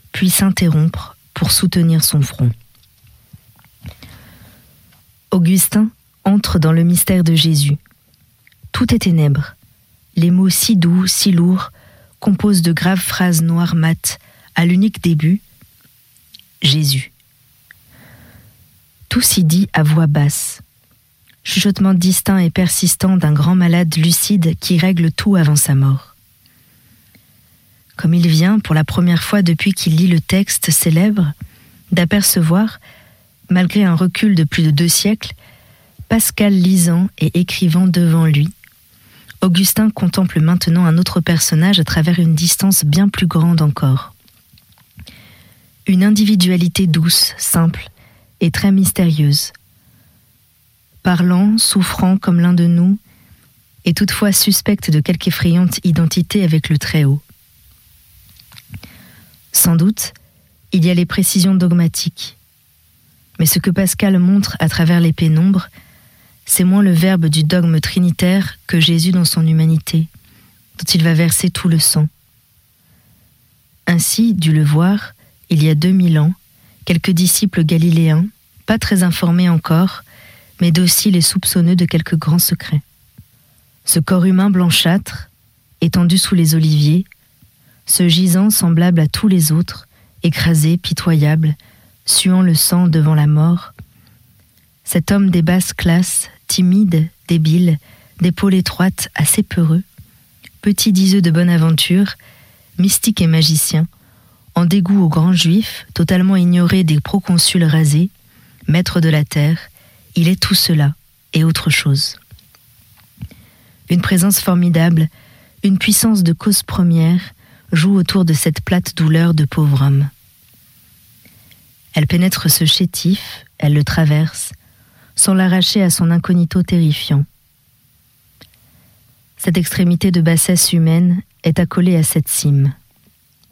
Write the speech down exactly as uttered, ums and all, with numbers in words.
puis s'interrompre pour soutenir son front. Augustin entre dans le mystère de Jésus. Tout est ténèbres. Les mots si doux, si lourds, composent de graves phrases noires mates, à l'unique début, Jésus. Tout s'y dit à voix basse. Chuchotement distinct et persistant d'un grand malade lucide qui règle tout avant sa mort. Comme il vient, pour la première fois depuis qu'il lit le texte célèbre, d'apercevoir, malgré un recul de plus de deux siècles, Pascal lisant et écrivant devant lui, Augustin contemple maintenant un autre personnage à travers une distance bien plus grande encore. Une individualité douce, simple et très mystérieuse. Parlant, souffrant comme l'un de nous, et toutefois suspecte de quelque effrayante identité avec le Très-Haut. Sans doute, il y a les précisions dogmatiques. Mais ce que Pascal montre à travers les pénombres, c'est moins le verbe du dogme trinitaire que Jésus dans son humanité, dont il va verser tout le sang. Ainsi, dut le voir, il y a deux mille ans, quelques disciples galiléens, pas très informés encore, mais dociles et soupçonneux de quelques grands secrets. Ce corps humain blanchâtre, étendu sous les oliviers, ce gisant semblable à tous les autres, écrasé, pitoyable, suant le sang devant la mort, cet homme des basses classes, timide, débile, d'épaules étroites, assez peureux, petit diseux de bonne aventure, mystique et magicien, en dégoût aux grands juifs, totalement ignoré des proconsuls rasés, maître de la terre, il est tout cela et autre chose. Une présence formidable, une puissance de cause première joue autour de cette plate douleur de pauvre homme. Elle pénètre ce chétif, elle le traverse, sans l'arracher à son incognito terrifiant. Cette extrémité de bassesse humaine est accolée à cette cime.